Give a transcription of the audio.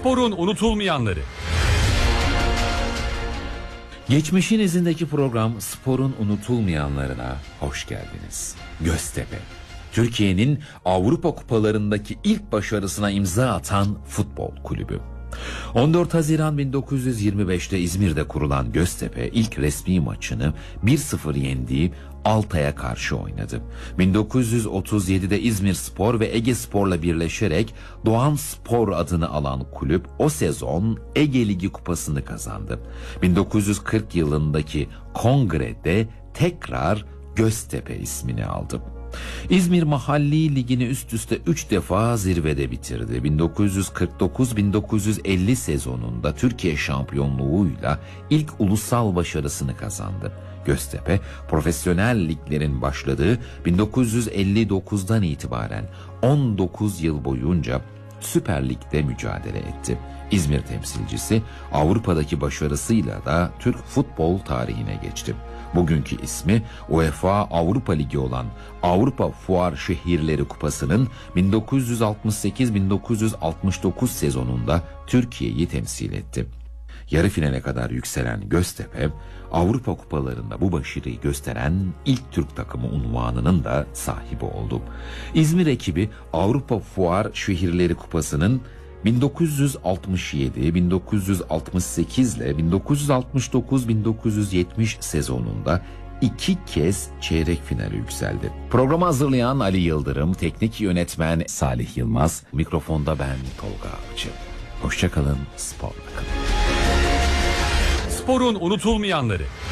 Sporun unutulmayanları. Geçmişin izindeki program Spor'un unutulmayanlarına hoş geldiniz. Göztepe, Türkiye'nin Avrupa kupalarındaki ilk başarısına imza atan futbol kulübü. 14 Haziran 1925'te İzmir'de kurulan Göztepe ilk resmi maçını 1-0 yendiği Altay'a karşı oynadı. 1937'de İzmirspor ve Egespor'la birleşerek Doğan Spor adını alan kulüp o sezon Ege Ligi kupasını kazandı. 1940 yılındaki kongrede tekrar Göztepe ismini aldı. İzmir Mahalli Ligi'ni üst üste 3 defa zirvede bitirdi. 1949-1950 sezonunda Türkiye şampiyonluğuyla ilk ulusal başarısını kazandı. Göztepe, profesyonel liglerin başladığı 1959'dan itibaren 19 yıl boyunca Süper Lig'de mücadele etti. İzmir temsilcisi Avrupa'daki başarısıyla da Türk futbol tarihine geçti. Bugünkü ismi UEFA Avrupa Ligi olan Avrupa Fuar Şehirleri Kupası'nın 1968-1969 sezonunda Türkiye'yi temsil etti. Yarı finale kadar yükselen Göztepe, Avrupa kupalarında bu başarıyı gösteren ilk Türk takımı unvanının da sahibi oldu. İzmir ekibi Avrupa Fuar Şehirleri Kupası'nın 1967, 1968 ile 1969-1970 sezonunda 2 kez çeyrek finale yükseldi. Programı hazırlayan Ali Yıldırım, teknik yönetmen Salih Yılmaz, mikrofonda ben Tolga Avcı. Hoşça kalın, sporla kalın. Sporun unutulmayanları.